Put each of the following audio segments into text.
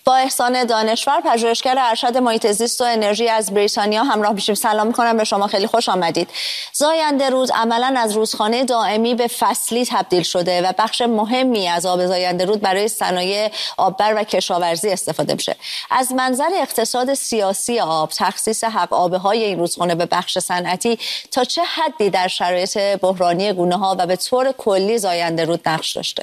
با احسان دانشور، پژوهشگر ارشد محیط زیست و انرژی از بریتانیا همراه میشیم. سلام میکنم به شما، خیلی خوش آمدید. زاینده رود عملاً از رودخانه دائمی به فصلی تبدیل شده و بخش مهمی از آب زاینده رود برای صنایع آببر و کشاورزی استفاده میشه. از منظر اقتصاد سیاسی آب، تخصیص حق آبهای این رودخانه به بخش صنعتی تا چه حدی در شرایط بحرانی گونه‌ها و به طور کلی زاینده رود نقش داشته؟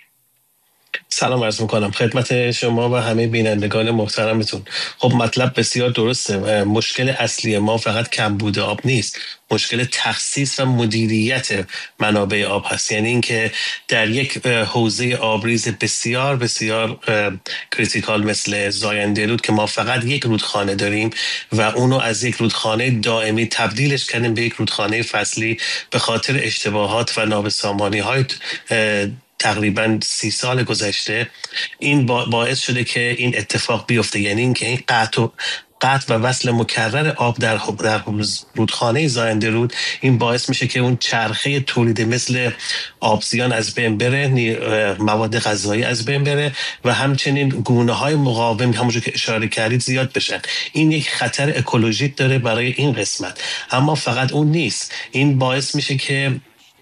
سلام عرض میکنم خدمت شما و همه بینندگان محترمتون. خب مطلب بسیار درسته. مشکل اصلی ما فقط کمبود آب نیست، مشکل تخصیص و مدیریت منابع آب هست. یعنی اینکه در یک حوزه آبریز بسیار بسیار کریتیکال مثل زاینده رود که ما فقط یک رودخانه داریم و اونو از یک رودخانه دائمی تبدیلش کردیم به یک رودخانه فصلی به خاطر اشتباهات و نابسامانی های تقریباً 30 سال گذشته. این باعث شده که این اتفاق بیفته، یعنی اینکه این قطع و وصل مکرر آب در رودخانه زاینده رود این باعث میشه که اون چرخه تولید مثل آبزیان از بین بره، مواد غذایی از بین بره و همچنین گونه های مقاوم همونجور که اشاره کردید زیاد بشن. این یک خطر اکولوژیک داره برای این قسمت، اما فقط اون نیست. این باعث میشه که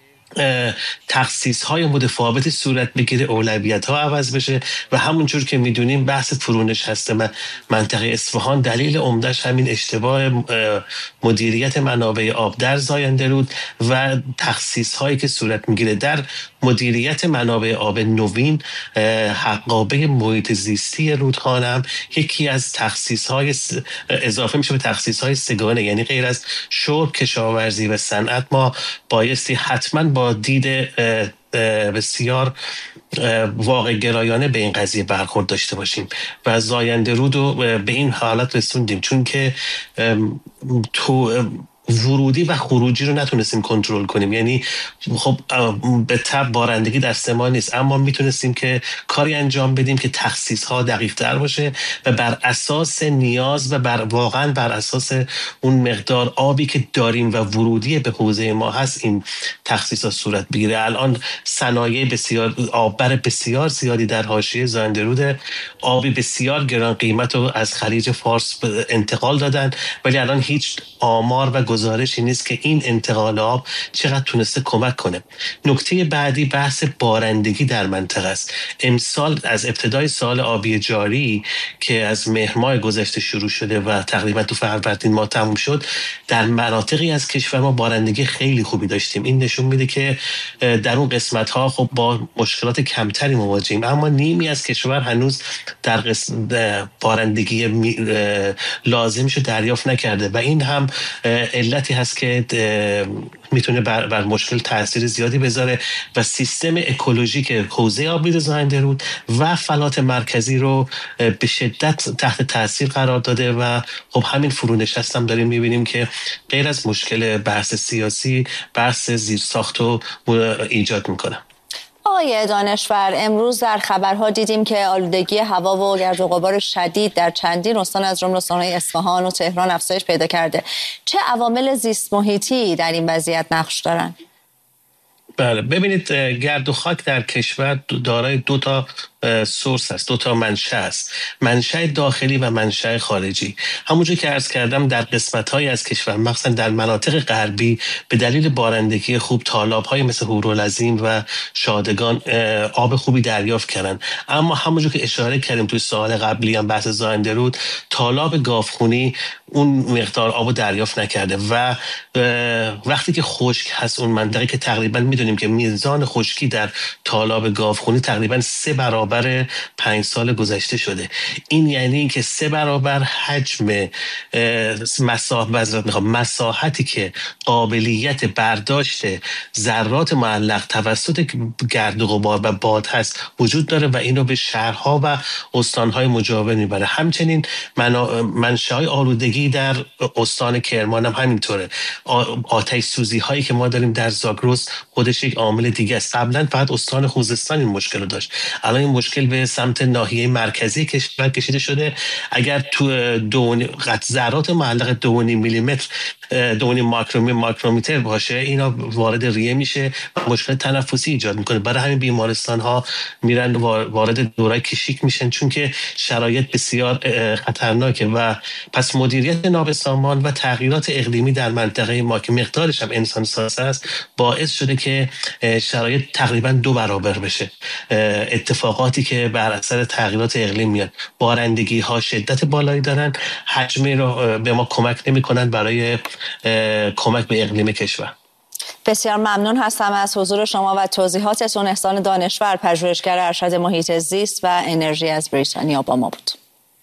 تخصیص های متفاوتی صورت بگیره، اولویت ها عوض بشه و همونجور که میدونیم بحث فرونش هست منطقه اصفهان دلیل عمدهش همین اشتباه مدیریت منابع آب در زاینده رود و تخصیص هایی که صورت میگیره در مدیریت منابع آب نوین. حقابه محیط زیستی رودخانه هم یکی از تخصیص های اضافه میشه به تخصیص های سگانه، یعنی غیر از شرب، کشاورزی و صنعت ما بایستی حتما با دید بسیار واقع گرایانه به این قضیه برخورد داشته باشیم و زاینده رود رو به این حالت رسوندیم چون که ورودی و خروجی رو نتونستیم کنترل کنیم. یعنی خب به طب بارندگی دست ما نیست، اما میتونستیم که کاری انجام بدیم که تخصیص ها دقیق تر باشه و بر اساس نیاز و واقعا بر اساس اون مقدار آبی که داریم و ورودی به حوزه ما هست این تخصیص ها صورت بگیره. الان صنایع بسیار آببر بسیار زیادی در حاشیه زاینده رود، آبی بسیار گران قیمت رو از خلیج فارس انتقال دادن، ولی الان هیچ آمار و گزارشی نیست که این انتقال آب چقدر تونسته کمک کنه. نکته بعدی بحث بارندگی در منطقه است. امسال از ابتدای سال آبی جاری که از مهر ماه گذشته شروع شده و تقریبا تو فروردین ماه تموم شد، در مناطقی از کشور ما بارندگی خیلی خوبی داشتیم. این نشون میده که در اون قسمت ها خب با مشکلات کمتری مواجهیم، اما نیمی از کشور هنوز در بارندگی لازمشو دریافت نکرده و این هم علتی هست که میتونه بر مشکل تاثیر زیادی بذاره و سیستم اکولوژیک حوزه آبریز زاینده رود و فلات مرکزی رو به شدت تحت تاثیر قرار داده و خب همین فرونشست هم داریم میبینیم که غیر از مشکل بحث سیاسی بحث زیرساخت رو ایجاد میکنه. آقای دانشور، امروز در خبرها دیدیم که آلودگی هوا و گرد و غبار شدید در چندین استان از جمله استان‌های اصفهان و تهران افزایش پیدا کرده. چه عوامل زیست محیطی در این وضعیت نقش دارند؟ بله، ببینید گرد و خاک در کشور دارای دو تا سورس است، دو تا منشأ است، منشأ داخلی و منشأ خارجی. همونجور که عرض کردم در قسمت‌های از کشور مخصوصا در مناطق غربی به دلیل بارندگی خوب تالاب‌های مثل هورالعظیم و شادگان آب خوبی دریافت کردن، اما همونجور که اشاره کردیم توی سوال قبلی هم بحث زاینده رود، تالاب گاوخونی اون مقدار آبو دریافت نکرده و وقتی که خشک هست اون منطقه که تقریبا میدونیم که میزان خشکی در تالاب گاوخونی تقریبا 3 برابر 5 سال گذشته شده. این یعنی اینکه 3 برابر حجم مساحتی که قابلیت برداشت ذرات معلق توسط گرد و غبار و باد هست وجود داره و اینو به شهرها و استانهای مجاور میبره. همچنین منشأهای آلودگی در استان کرمان هم همینطوره. آتش سوزی هایی که ما داریم در زاگرس خودش یک عامل دیگه است. قبلا فقط استان خوزستان این مشکل رو داشت، الان این مشکل به سمت ناحیه مرکزی کشور کشیده شده. اگر تو ذرات معلق 2.5 میلیمتر 2.5 مایکرومتر باشه، اینا وارد ریه میشه و مشکل تنفسی ایجاد میکنه. برای همین بیمارستان ها میرن وارد دورای کشیک میشن، چون که شرایط بسیار خطرناکه. و پس مدیریت نابسامان و تغییرات اقلیمی در منطقه ما که مقدارش هم انسان ساز است، باعث شده که شرایط تقریبا 2 برابر بشه. اتفاقاتی که بر اثر تغییرات اقلیم میاد، بارندگی ها شدت بالایی دارن، حجمی رو به ما کمک نمی‌کنن برای کمک به اقلیم کشور. بسیار ممنون هستم از حضور شما و توضیحاتتون. احسان دانشور، پژوهشگر ارشد محیط زیست و انرژی از بریتانیا با ما بود.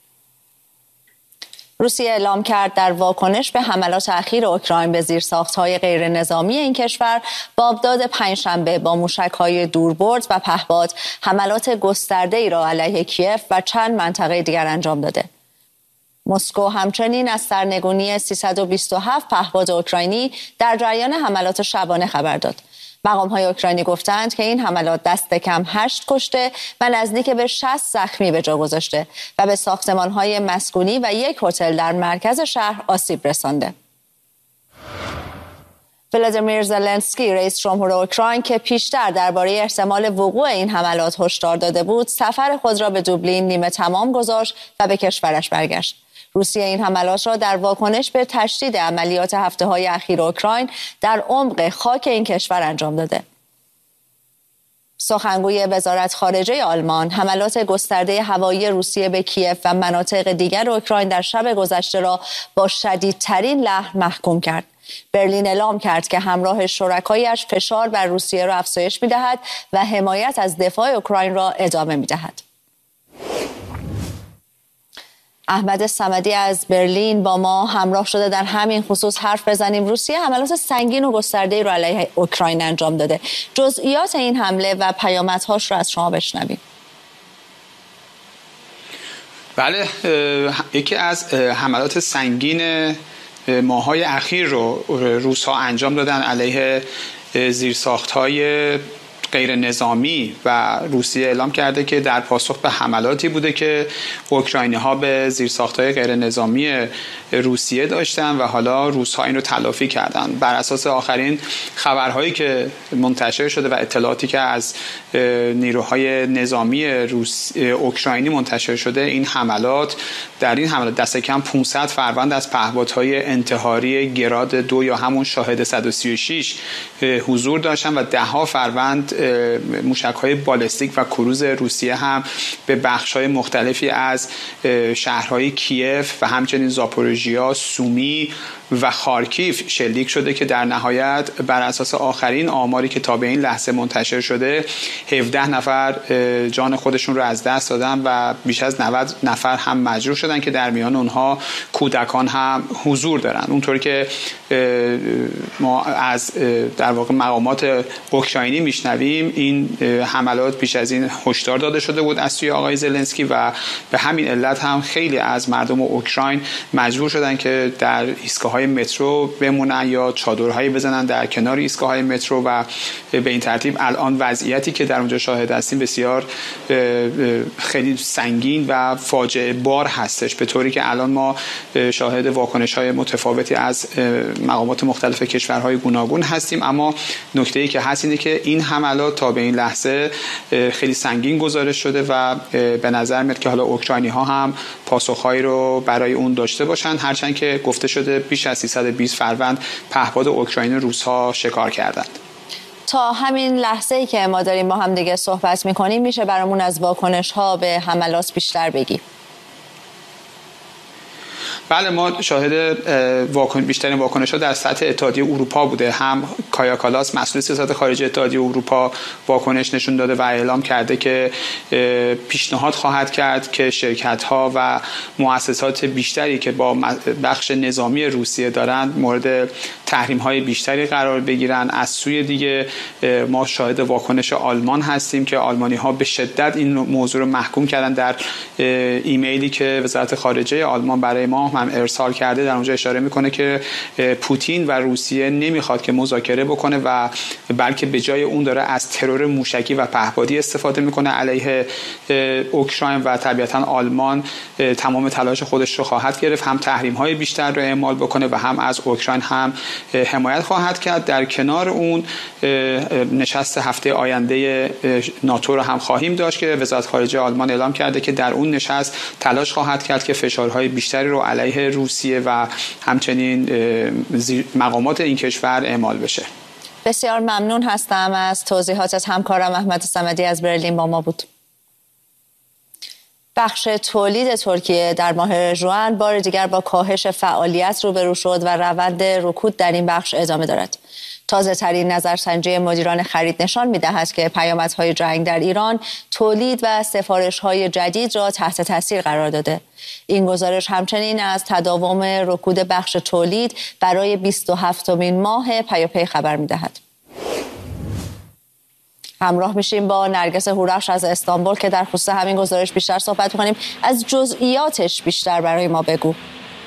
روسیه اعلام کرد در واکنش به حملات اخیر اوکراین به زیرساخت‌های غیر نظامی این کشور، بامداد پنجشنبه با موشک‌های دوربرد و پهپاد حملات گسترده‌ای را علیه کیف و چند منطقه دیگر انجام داده. مسکو همچنین از سرنگونی 327 پهپاد اوکراینی در جریان حملات شبانه خبر داد. مقام‌های اوکراینی گفتند که این حملات دست کم 8 کشته و نزدیک به 60 زخمی به جا گذاشته و به ساختمان‌های مسکونی و یک هتل در مرکز شهر آسیب رسانده. ولادیمیر زلنسکی، رئیس جمهور اوکراین که پیشتر درباره احتمال وقوع این حملات هشدار داده بود، سفر خود را به دوبلین نیمه تمام گذاشت و به کشورش برگشت. روسیه این حملات را در واکنش به تشدید عملیات هفته‌های اخیر اوکراین در عمق خاک این کشور انجام داده. سخنگوی وزارت خارجه آلمان حملات گسترده هوایی روسیه به کیف و مناطق دیگر اوکراین در شب گذشته را با شدیدترین لحن محکوم کرد. برلین اعلام کرد که همراه شرکایش فشار بر روسیه را افزایش می‌دهد و حمایت از دفاع اوکراین را ادامه می‌دهد. احمد صمدی از برلین با ما همراه شده در همین خصوص حرف بزنیم. روسیه حملات سنگین و گسترده‌ای را علیه اوکراین انجام داده. جزئیات این حمله و پیامدهاش را از شما بشنویم. بله، یکی از حملات سنگین ماه‌های اخیر رو روس‌ها انجام دادن علیه زیرساخت‌های غیر نظامی و روسیه اعلام کرده که در پاسخ به حملاتی بوده که اوکراینی‌ها به زیرساخت‌های غیر نظامی روسیه داشتن و حالا روس‌ها این رو تلافی کردن. بر اساس آخرین خبرهایی که منتشر شده و اطلاعاتی که از نیروهای نظامی اوکراینی منتشر شده، این حملات دست کم 500 فروند از پهپادهای انتحاری گراد 2 یا همون شاهد 136 حضور داشتن و 10 فروند موشک‌های بالستیک و کروز روسیه هم به بخش‌های مختلفی از شهرهای کیف و همچنین زاپوروژیا، سومی و خارکیف شلیک شده که در نهایت بر اساس آخرین آماری که تا به این لحظه منتشر شده 17 نفر جان خودشون رو از دست دادن و بیش از 90 نفر هم مجروح شدن که در میان اونها کودکان هم حضور دارن. اونطوری که ما از در واقع مقامات اوکراینی میشنویم، این حملات پیش از این هشدار داده شده بود از سوی آقای زلنسکی و به همین علت هم خیلی از مردم اوکراین مجبور شدن که در ایستگاه‌های مترو بمونن یا چادرهایی بزنن در کنار ایستگاه‌های مترو و به این ترتیب الان وضعیتی که در اونجا شاهد هستیم بسیار خیلی سنگین و فاجعه بار هستش، به طوری که الان ما شاهد واکنش‌های متفاوتی از مقامات مختلف کشورهای گوناگون هستیم. اما نکته‌ای که هست اینه که این حملات تا به این لحظه خیلی سنگین گزارش شده و به نظر میاد که حالا اوکراینی‌ها هم پاسخهایی رو برای اون داشته باشن، هرچند که گفته شده بیش از 320 فروند پهپاد اوکراین روس‌ها شکار کردند. تا همین لحظه‌ای که ما داریم با هم دیگه صحبت می‌کنیم، میشه برامون از واکنش‌ها به حملات بیشتر بگی؟ بله، ما شاهد بیشترین واکنش‌ها در سطح اتحادیه اروپا بوده. هم کایا کالاس مسئول سیاست خارجی اتحادیه اروپا واکنش نشون داده و اعلام کرده که پیشنهاد خواهد کرد که شرکت‌ها و مؤسسات بیشتری که با بخش نظامی روسیه دارند مورد تحریم‌های بیشتری قرار بگیرن. از سوی دیگه ما شاهد واکنش آلمان هستیم که آلمانی‌ها به شدت این موضوع رو محکوم کردن. در ایمیلی که وزارت خارجه آلمان برای ما سهام هم ارسال کرده در اونجا اشاره میکنه که پوتین و روسیه نمیخواد که مذاکره بکنه و بلکه به جای اون داره از ترور موشکی و پهپادی استفاده میکنه علیه اوکراین و طبیعتا آلمان تمام تلاش خودش رو خواهد گرفت، هم تحریم های بیشتر رو اعمال بکنه و هم از اوکراین هم حمایت خواهد کرد. در کنار اون نشست هفته آینده ناتو رو هم خواهیم داشت که وزارت خارجه آلمان اعلام کرده که در اون نشست تلاش خواهد کرد که فشارهای بیشتری رو علیه روسیه و همچنین مقامات این کشور اعمال بشه. بسیار ممنون هستم از توضیحاتت. همکارم احمد صمدی از برلین با ما بود. بخش تولید ترکیه در ماه ژوئن بار دیگر با کاهش فعالیت روبرو شد و روند رکود در این بخش ادامه دارد. تازه ترین نظرسنجی مدیران خرید نشان می‌دهد که پیامدهای جنگ در ایران تولید و سفارش‌های جدید را تحت تاثیر قرار داده. این گزارش همچنین از تداوم رکود بخش تولید برای 27مین ماه پیاپی خبر می‌دهد. همراه میشیم با نرگس هورخش از استانبول که در خصوص همین گزارش بیشتر صحبت می‌کنیم. از جزئیاتش بیشتر برای ما بگو.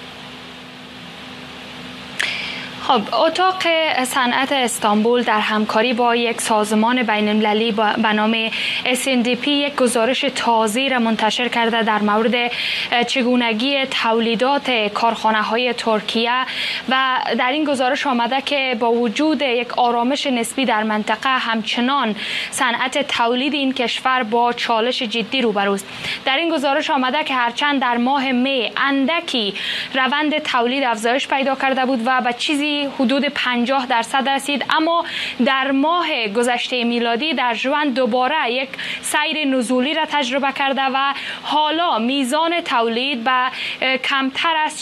خب، اتاق صنعت استانبول در همکاری با یک سازمان بین‌المللی به نام SNDP یک گزارش تازه‌ای را منتشر کرده در مورد چگونگی تولیدات کارخانه‌های ترکیه و در این گزارش آمده که با وجود یک آرامش نسبی در منطقه همچنان صنعت تولید این کشور با چالش جدی روبروست. در این گزارش آمده که هرچند در ماه می اندکی روند تولید افزایش پیدا کرده بود و به چیزی حدود 50% رسید، اما در ماه گذشته میلادی در ژوئن دوباره یک سیر نزولی را تجربه کرده و حالا میزان تولید به کمتر از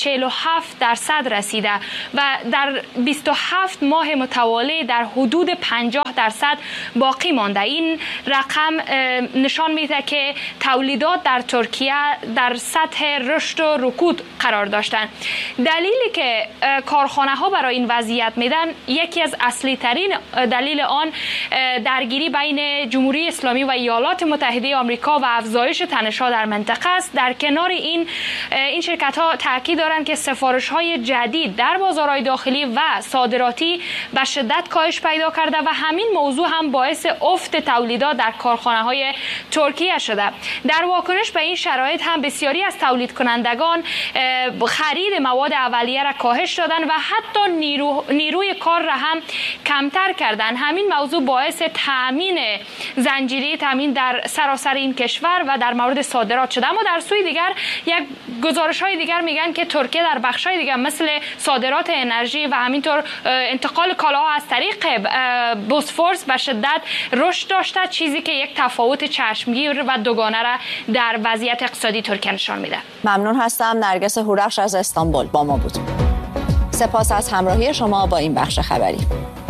47% رسیده و در 27 ماه متوالی در حدود 50% باقی مانده. این رقم نشان میده که تولیدات در ترکیه در سطح رشد و رکود قرار داشتند. دلیلی که کارخانه ها برای این وضعیت میدن، یکی از اصلی ترین دلیل آن درگیری بین جمهوری اسلامی و ایالات متحده آمریکا و افزایش تنش‌ها در منطقه است. در کنار این شرکت ها تاکید دارند که سفارش های جدید در بازارهای داخلی و صادراتی به شدت کاهش پیدا کرده و همین موضوع هم باعث افت تولیدات در کارخانه های ترکیه شده. در واکنش به این شرایط هم بسیاری از تولید کنندگان خرید مواد اولیه را کاهش دادن و حتی نیروی کار را هم کمتر کردن. همین موضوع باعث تامین زنجیره تامین در سراسر این کشور و در مورد صادرات شده. اما در سوی دیگر یک گزارش های دیگر میگن که ترکیه در بخش های دیگر مثل صادرات انرژی و همینطور انتقال کالاها از طریق بوسفورس به شدت رشد داشته، چیزی که یک تفاوت چشمگیر و دوگانه را در وضعیت اقتصادی ترکیه نشان میده. ممنون هستم. نرگس هورخش از استانبول با ما بود. سپاس از همراهی شما با این بخش خبری.